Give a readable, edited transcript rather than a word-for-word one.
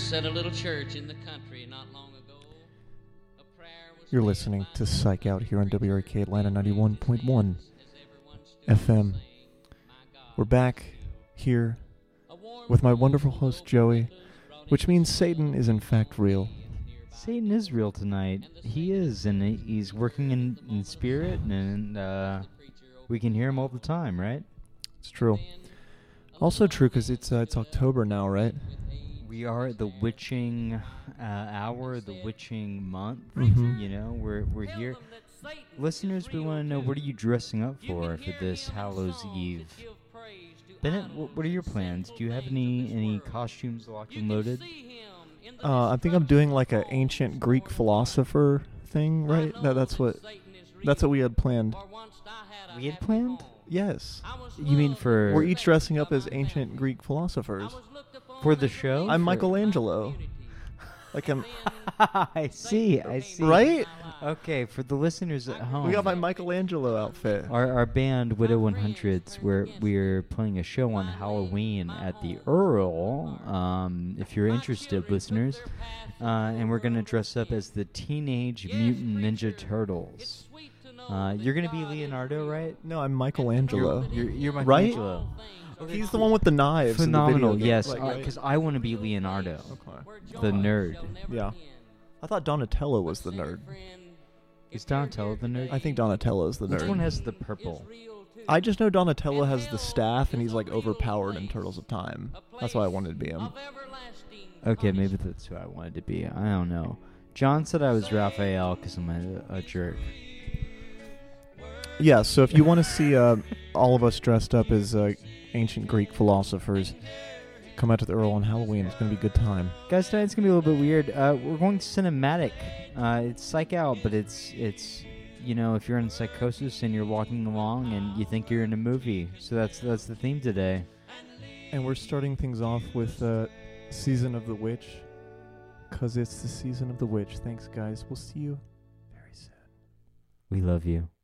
at a little church in the country not long ago. A prayer was You're made listening by to Psych Out here on WRK Atlanta 91.1 as everyone stood FM. saying, "My God." We're back here A warm with my cold wonderful host Joey, brought which him means to Satan is in fact real. nearby. Satan is real tonight. He is, and he's working in spirit, and we can hear him all the time, right? It's true. Also true because it's October now, right? We are at the witching hour, the witching month. Mhm. You know, we're here. Listeners, we want to know, what are you dressing up for this Hallows Eve? Bennett, what are your plans? Do you have any costumes locked and loaded? I think I'm doing like a ancient Greek philosopher thing, right? That's what we had planned. We had planned? Yes. You mean for We're each dressing up as ancient Greek philosophers. for the show? I'm For- Michelangelo. Like I'm I see. right? Okay, for the listeners at home. We got my Michelangelo outfit. Our band Widow 100s, we're playing a show on Halloween at the Earl. If you're interested, listeners, and we're gonna dress up as the Teenage Mutant Ninja Turtles. You're gonna be Leonardo, right? No, I'm Michelangelo. You're Right? Michelangelo. Okay, He's the one with the knives. in the phenomenal. video game, Yes, like, right? because I want to be Leonardo, Okay. the nerd. Yeah. I thought Donatello was the nerd. Is Donatello the nerd? I think Donatello is the Which nerd. one has the purple? I just know Donatello has the staff and he's like overpowered in Turtles of Time. That's why I wanted to be him. Okay, maybe that's who I wanted to be. I don't know. John said I was Raphael because I'm a jerk. Yeah, so if you want to see all of us dressed up as ancient Greek philosophers, come out to the Earl on Halloween. It's going to be a good time. Guys, tonight's gonna be a little bit weird. We're going cinematic. It's Psych Out, but it's you know, if you're in psychosis and you're walking along and you think you're in a movie. So that's the theme today. And we're starting things off with Season of the Witch, because it's the Season of the Witch. Thanks, guys. We'll see you very soon. We love you.